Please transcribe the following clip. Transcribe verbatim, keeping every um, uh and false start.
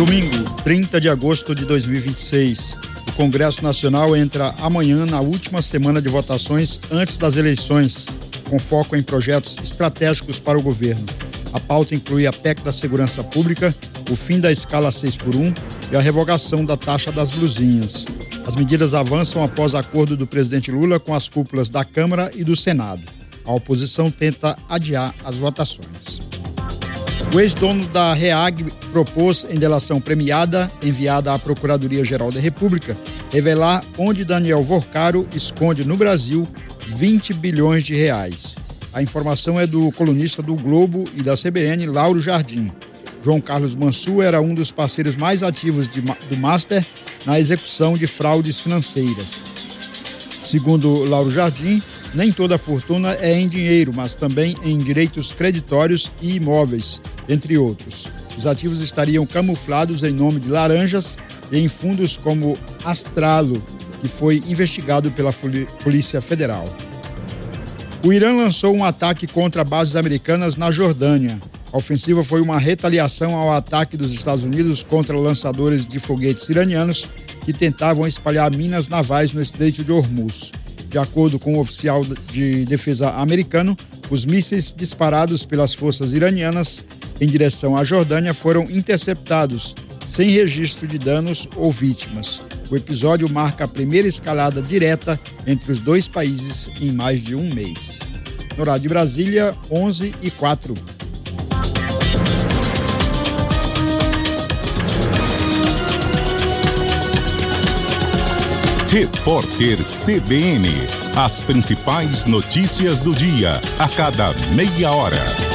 Domingo, trinta de agosto de dois mil e vinte e seis. O Congresso Nacional entra amanhã na última semana de votações antes das eleições, com foco em projetos estratégicos para o governo. A pauta inclui a P E C da Segurança Pública, o fim da escala seis por um e a revogação da taxa das blusinhas. As medidas avançam após acordo do presidente Lula com as cúpulas da Câmara e do Senado. A oposição tenta adiar as votações. O ex-dono da REAG propôs, em delação premiada, enviada à Procuradoria-Geral da República, revelar onde Daniel Vorcaro esconde no Brasil vinte bilhões de reais. A informação é do colunista do Globo e da C B N, Lauro Jardim. João Carlos Mansur era um dos parceiros mais ativos de, do Master na execução de fraudes financeiras. Segundo Lauro Jardim, nem toda a fortuna é em dinheiro, mas também em direitos creditórios e imóveis, entre outros. Os ativos estariam camuflados em nome de laranjas e em fundos como Astralo, que foi investigado pela Polícia Federal. O Irã lançou um ataque contra bases americanas na Jordânia. A ofensiva foi uma retaliação ao ataque dos Estados Unidos contra lançadores de foguetes iranianos que tentavam espalhar minas navais no Estreito de Hormuz. De acordo com o oficial de defesa americano, os mísseis disparados pelas forças iranianas em direção à Jordânia foram interceptados, sem registro de danos ou vítimas. O episódio marca a primeira escalada direta entre os dois países em mais de um mês. No horário de Brasília, onze e quatro. Repórter C B N. As principais notícias do dia, a cada meia hora.